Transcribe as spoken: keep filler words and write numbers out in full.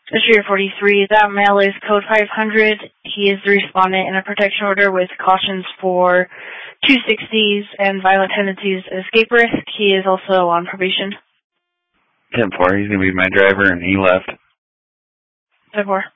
District forty-three, that male is code five hundred. He is the respondent in a protection order with cautions for two sixties and violent tendencies, escape risk. He is also on probation. ten four, he's going to be my driver, and he left. ten four.